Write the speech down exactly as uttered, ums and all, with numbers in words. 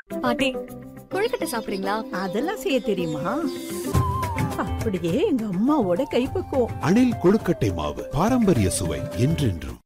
பாட்டி, கொழுக்கட்டை சாப்பிடுறீங்களா? அதெல்லாம் செய்ய தெரியுமா? அப்படியே எங்க அம்மாவோட கைப்பக்குவம். அணில் கொழுக்கட்டை மாவு, பாரம்பரிய சுவை என்றென்றும்.